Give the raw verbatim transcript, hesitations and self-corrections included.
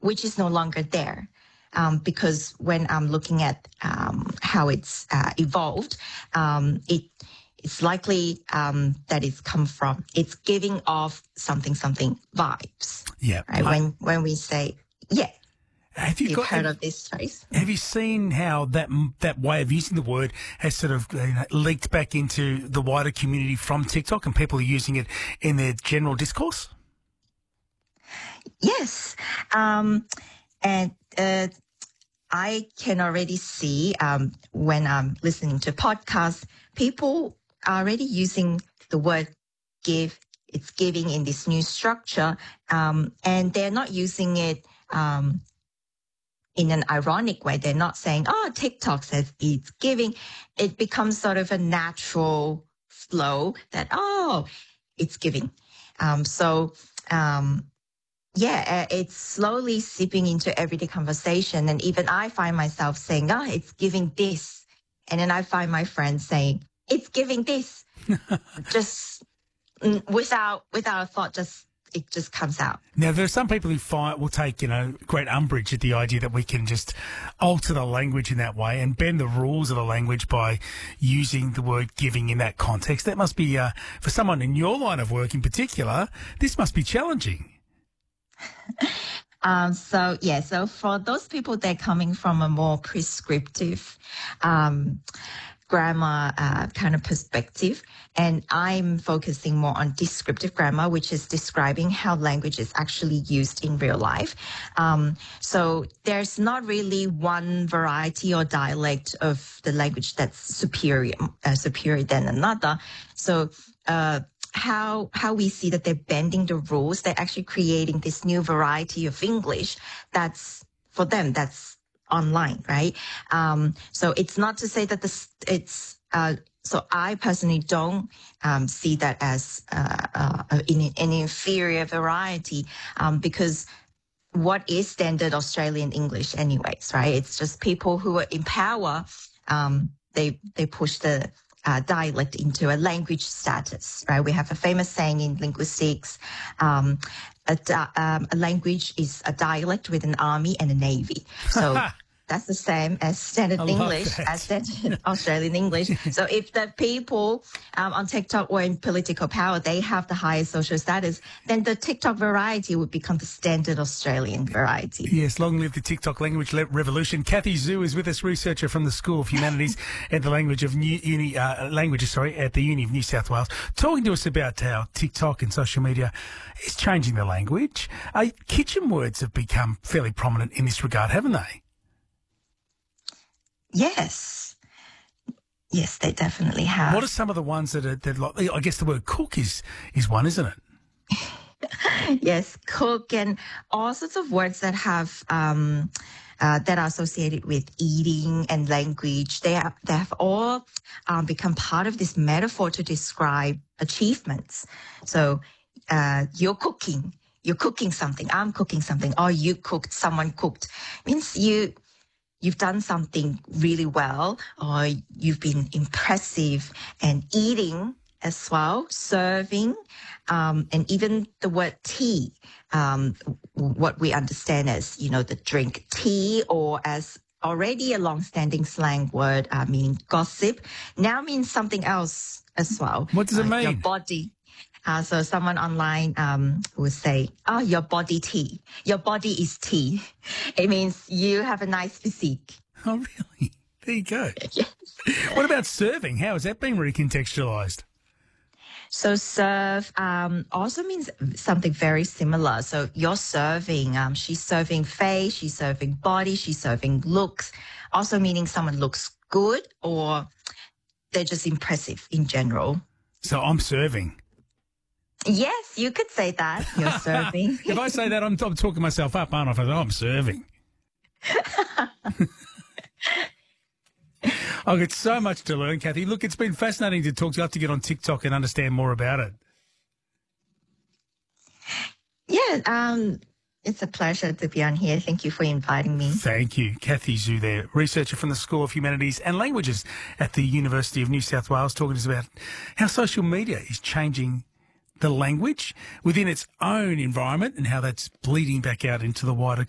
which is no longer there. Um, because when I'm looking at um, how it's uh, evolved, um, it it's likely um, that it's come from, it's giving off something, something vibes. Yeah. Right? I, when when we say, yeah. Have you You've got, heard have, of this phrase? have you seen how that that way of using the word has sort of you know, leaked back into the wider community from TikTok and people are using it in their general discourse? Yes. Um, and uh, I can already see um, when I'm listening to podcasts, people are already using the word give. It's giving in this new structure, um, and they're not using it um, in an ironic way. They're not saying, oh, TikTok says it's giving. It becomes sort of a natural flow that, oh, it's giving. Um, so, um, yeah, uh, it's slowly seeping into everyday conversation. And even I find myself saying, oh, it's giving this. And then I find my friends saying, it's giving this. Just mm, without without a thought, just it just comes out. Now, there are some people who find, will take, you know, great umbrage at the idea that we can just alter the language in that way and bend the rules of the language by using the word giving in that context. That must be, uh, for someone in your line of work in particular, this must be challenging. Um, so, yeah, so for those people that are coming from a more prescriptive um, grammar uh, kind of perspective, and I'm focusing more on descriptive grammar, which is describing how language is actually used in real life. Um, so there's not really one variety or dialect of the language that's superior, uh, superior than another. So, uh, how how we see that they're bending the rules, they're actually creating this new variety of English that's, for them, that's online, right? Um, so it's not to say that this, it's, uh, so I personally don't um, see that as uh, uh, an, an inferior variety um, because what is standard Australian English anyways, right? It's just people who are in power, um, they they push the Uh, dialect into a language status, right? We have a famous saying in linguistics, um, a, di- um, a language is a dialect with an army and a navy. So that's the same as standard English, as standard Australian English. So if the people um, on TikTok were in political power, they have the highest social status, then the TikTok variety would become the standard Australian variety. Yes, long live the TikTok language le- revolution. Kathy Zhu is with us, researcher from the School of Humanities at the language of New Uni, uh, languages, sorry, at the Uni of New South Wales, talking to us about how TikTok and social media is changing the language. Uh, kitchen words have become fairly prominent in this regard, haven't they? Yes. Yes, they definitely have. What are some of the ones that are, that like, I guess the word cook is, is one, isn't it? Yes, cook and all sorts of words that have um, uh, that are associated with eating and language. They have, they have all um, become part of this metaphor to describe achievements. So uh, you're cooking, you're cooking something. I'm cooking something. Or you cooked, someone cooked. Means you. You've done something really well, or you've been impressive, and eating as well, serving, um, and even the word tea, um, what we understand as, you know, the drink tea, or as already a long-standing slang word, uh, meaning gossip, now means something else as well. What does it uh, mean? Your body. Uh, so someone online um, would say, oh, your body tea. Your body is tea. It means you have a nice physique. Oh, really? There you go. Yes. What about serving? How has that been recontextualised? So serve um, also means something very similar. So you're serving. Um, she's serving face. She's serving body. She's serving looks. Also meaning someone looks good or they're just impressive in general. So I'm serving. Yes, you could say that. You're serving. If I say that, I'm, I'm talking myself up, aren't I? If I say, oh, I'm serving. I've got so much to learn, Kathy. Look, it's been fascinating to talk to you. I have to get on TikTok and understand more about it. Yeah, um, it's a pleasure to be on here. Thank you for inviting me. Thank you. Kathy Zhu there, researcher from the School of Humanities and Languages at the University of New South Wales, talking to us about how social media is changing the language within its own environment and how that's bleeding back out into the wider